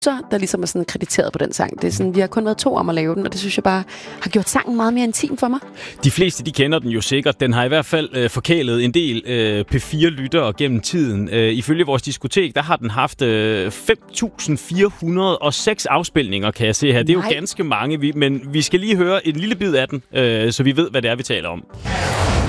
der ligesom er sådan krediteret på den sang. Det er sådan, vi har kun været 2 om at lave den, og det synes jeg bare har gjort sangen meget mere intim for mig. De fleste, de kender den jo sikkert. Den har i hvert fald forkælet en del P4-lyttere gennem tiden. Ifølge vores diskotek, der har den haft 5.406 afspilninger, kan jeg se her. Det er jo ganske mange, men vi skal lige høre en lille bid af den, så vi ved, hvad det er, vi taler om.